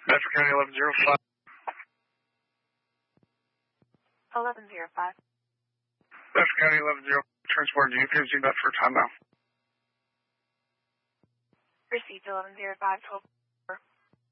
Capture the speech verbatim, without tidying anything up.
Bedford County eleven zero five. eleven zero five. Bedford County eleven zero five. Transport to you. Here's you Bedford time now. Received eleven zero five. twelve.